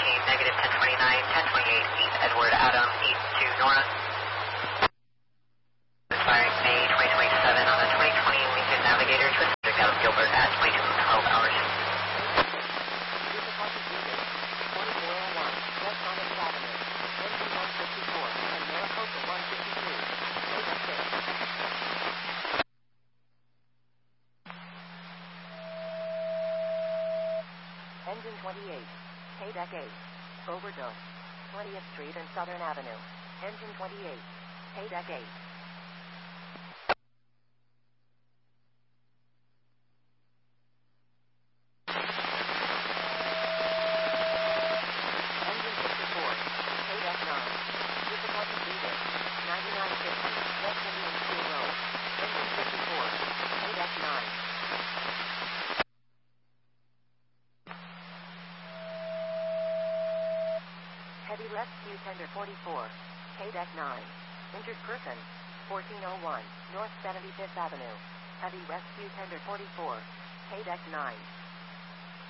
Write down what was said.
negative 1029, 1028 East Edward Adam, east to Nora. Expiring May 2027 on the 2020 Lincoln Navigator, twist subject out of Gilbert at 2212 hours. Engine 28, K-Deck 8, overdose, 20th Street and Southern Avenue. Engine 28, K-Deck 8. Engine 54, K-Deck 9, difficulty leader, 9950, West Indian School Road. Engine 54, K-Deck 9. Heavy rescue tender 44, K-Deck 9. Injured person, 1401, North 75th Avenue. Heavy rescue tender 44, K-Deck 9.